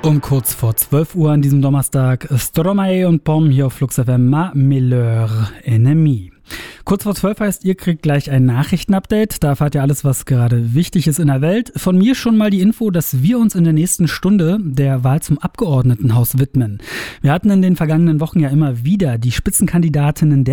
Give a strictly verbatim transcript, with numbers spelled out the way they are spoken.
Um kurz vor zwölf Uhr an diesem Donnerstag Stromae und Pom hier auf Flux F M, Ma Meilleur Ennemi. Kurz vor zwölf heißt, ihr kriegt gleich ein Nachrichtenupdate. Da erfahrt ihr alles, was gerade wichtig ist in der Welt. Von mir schon mal die Info, dass wir uns in der nächsten Stunde der Wahl zum Abgeordnetenhaus widmen. Wir hatten in den vergangenen Wochen ja immer wieder die Spitzenkandidatinnen der